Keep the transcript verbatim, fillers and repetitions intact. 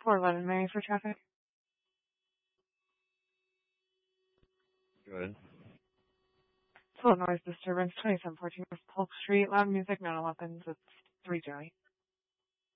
four eleven Mary for traffic. Go ahead. Full noise disturbance, twenty-seven fourteen West Polk Street. Loud music, not a weapons. It's three Joey.